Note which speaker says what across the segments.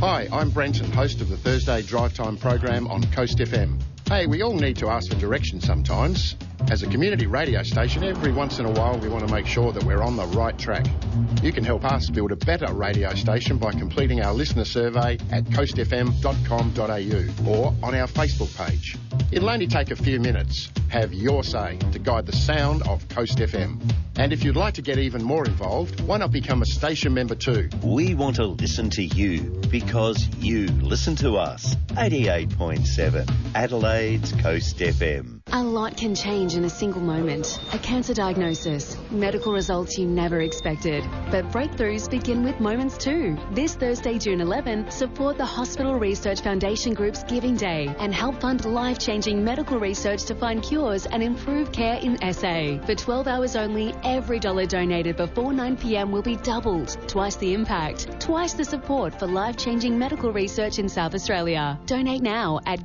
Speaker 1: Hi, I'm Brenton, host of the Thursday Drive Time program on Coast FM. Hey, we all need to ask for direction sometimes. As a community radio station, every once in a while we want to make sure that we're on the right track. You can help us build a better radio station by completing our listener survey at coastfm.com.au or on our Facebook page. It'll only take a few minutes. Have your say to guide the sound of Coast FM. And if you'd like to get even more involved, why not become a station member too?
Speaker 2: We want to listen to you because you listen to us. 88.7 Adelaide's Coast FM.
Speaker 3: A lot can change in a single moment. A cancer diagnosis, medical results you never expected. But breakthroughs begin with moments too. This Thursday, June 11, support the Hospital Research Foundation Group's Giving Day and help fund life-changing medical research to find cures and improve care in SA. For 12 hours only, every dollar donated before 9 p.m. will be doubled. Twice the impact, twice the support for life-changing medical research in South Australia. Donate now at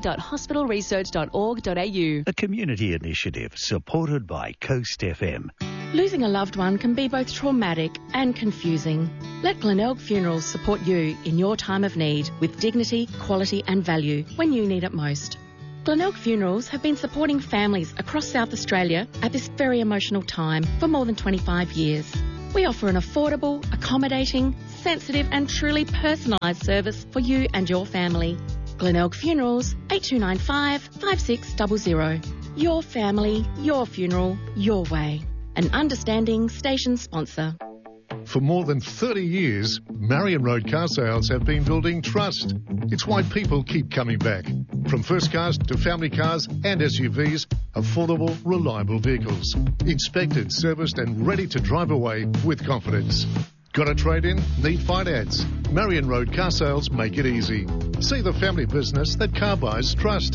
Speaker 3: givingday.hospitalresearch.org.au.
Speaker 2: A community initiative supported by Coast FM.
Speaker 4: Losing a loved one can be both traumatic and confusing. Let Glenelg Funerals support you in your time of need with dignity, quality and value when you need it most. Glenelg Funerals have been supporting families across South Australia at this very emotional time for more than 25 years. We offer an affordable, accommodating, sensitive and truly personalised service for you and your family. Glenelg Funerals, 8295 5600. Your family, your funeral, your way. An understanding station sponsor.
Speaker 5: For more than 30 years, Marion Road Car Sales have been building trust. It's why people keep coming back. From first cars to family cars and SUVs, affordable, reliable vehicles. Inspected, serviced and ready to drive away with confidence. Got a trade-in? Need finance? Marion Road Car Sales make it easy. See the family business that car buyers trust.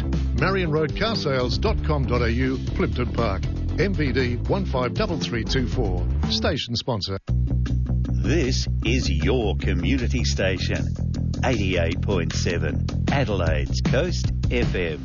Speaker 5: MarionRoadCarsales.com.au, Plimpton Park. MVD 153324. Station sponsor.
Speaker 2: This is your community station. 88.7 Adelaide's Coast FM.